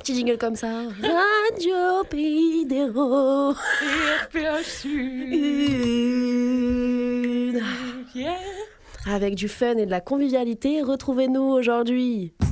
petit jingle comme ça. Radio Pays des Roses. RPH Sud. Avec du fun et de la convivialité, retrouvez-nous aujourd'hui.